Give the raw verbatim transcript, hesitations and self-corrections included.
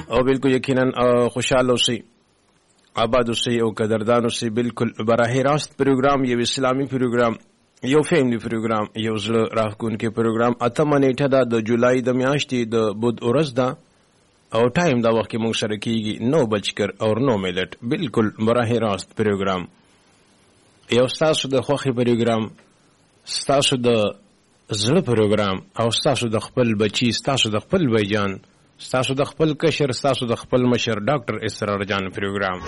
او بالکل یقینا خوشحال اوسئ، آباد اوسئ او قدردان اوسئ. بالکل براه راست پروګرام یو اسلامي پروګرام، یو فیملی پروګرام، یو زړه راښکونکی پروګرام. اتمه نیټه ده د جولای د میاشتې د بود ورځ ده او ټایم دا وخت کې موږ سره کېږي نو بجکر اور نو منټ. بالکل براه راست پروګرام یو ستاسو د خوښې پروګرام، ستاسو د زړه پروګرام او ستاسو د خپل بچی، ستاسو د خپل بھائی جان، ستاسو د خپل کشر، ستاسو د خپل مشر ډاکټر اسرار جان پروګرام.